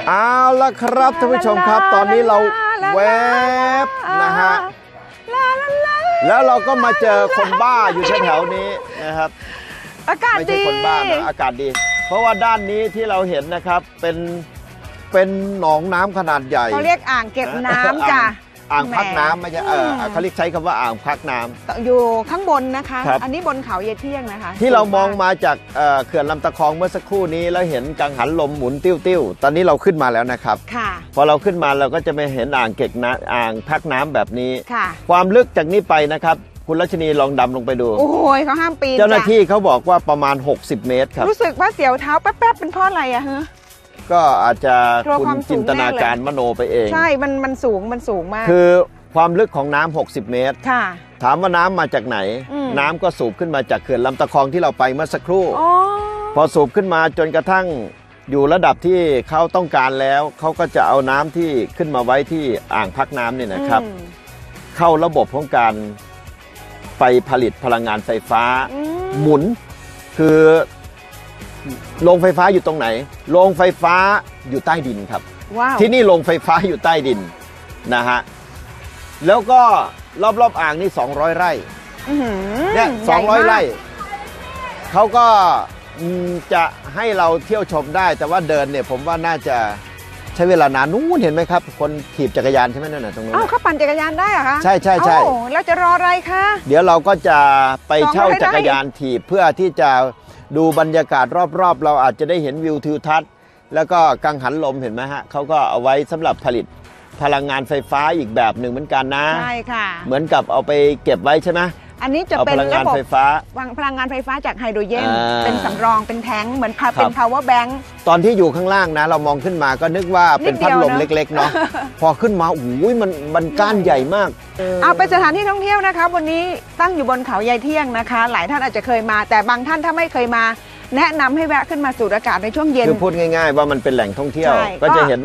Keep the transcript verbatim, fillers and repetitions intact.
เอาละครับท่านผู้ชมครับตอนนี้เราแวบนะฮะแล้วเราก็มาเจอคนบ้าอยู่แถวๆนี้นะครับอากาศดีไม่ใช่คนบ้านะอากาศดีเพราะว่าด้านนี้ที่เราเห็นนะครับเป็นเป็นหนองน้ำขนาดใหญ่เขาเรียกอ่างเก็บน้ำจ้ะอ่างพักน้ำไม่ใช่เออเขาเรียกใช้คำว่าอ่างพักน้ำอยู่ข้างบนนะคะอันนี้บนเขาเยเที่ยงนะคะที่เรามองมาจากเขื่อนลำตะคองเมื่อสักครู่นี้แล้วเห็นกังหันลมหมุนติ้วๆตอนนี้เราขึ้นมาแล้วนะครับค่ะพอเราขึ้นมาเราก็จะไม่เห็นอ่างเก็บน้ำอ่างพักน้ำแบบนี้ค่ะความลึกจากนี้ไปนะครับคุณรัชนีลองดำลงไปดูโอ้ยเขาห้ามปีนเจ้าหน้าที่เขาบอกว่าประมาณหกสิบเมตรครับรู้สึกว่าเสียวเท้าแป๊บๆเป็นเพราะอะไรอะฮะก็อาจจะคุณจินตนาการมโนไปเองใช่มันมันสูงมันสูงมากคือความลึกของน้ำหกสิบเมตรค่ะถามว่าน้ำมาจากไหนน้ำก็สูบขึ้นมาจากเขื่อนลำตะคองที่เราไปเมื่อสักครู่พอสูบขึ้นมาจนกระทั่งอยู่ระดับที่เขาต้องการแล้วเขาก็จะเอาน้ำที่ขึ้นมาไว้ที่อ่างพักน้ำเนี่ยนะครับเข้าระบบของการไปผลิตพลังงานไฟฟ้าหมุนคือโรงไฟฟ้าอยู่ตรงไหนโรงไฟฟ้าอยู่ใต้ดินครับที่นี่โรงไฟฟ้าอยู่ใต้ดินนะฮะแล้วก็รอบๆอ่างนี่สองร้อยไร่เนี่ยสองร้อยไร่เขาก็จะให้เราเที่ยวชมได้แต่ว่าเดินเนี่ยผมว่าน่าจะใช้เวลานานนู้นเห็นไหมครับคนขี่จักรยานใช่ไหมนั่นน่ะตรงนู้นอ้าวเขาปั่นจักรยานได้เหรอคะใช่ใช่ใช่แล้วจะรออะไรคะเดี๋ยวเราก็จะไปเช่าจักรยานถีบเพื่อที่จะดูบรรยากาศรอบๆเราอาจจะได้เห็นวิวทิวทัศน์แล้วก็กังหันลมเห็นไหมฮะเขาก็เอาไว้สำหรับผลิตพลังงานไฟฟ้าอีกแบบหนึ่งเหมือนกันนะใช่ค่ะเหมือนกับเอาไปเก็บไว้ใช่ไหมอันนี้จะเป็นพลังงานไฟฟ้าวางพลังงานไฟฟ้าจากไฮโดรเจนเป็นสำรองเป็นแท้งเหมือนเป็น power bank ตอนที่อยู่ข้างล่างนะเรามองขึ้นมาก็นึกว่าเป็นพัดลมเล็กๆเนาะพอขึ้นมาโอ้ยมันมันก้านใหญ่มากเอาไปสถานที่ท่องเที่ยวนะคะวันนี้ตั้งอยู่บนเขายายเที่ยงนะคะหลายท่านอาจจะเคยมาแต่บางท่านถ้าไม่เคยมาแนะนำให้แวะขึ้นมาสูดอากาศในช่วงเย็นคือพูดง่ายๆว่ามันเป็นแหล่งท่องเที่ยวก็จะเห็น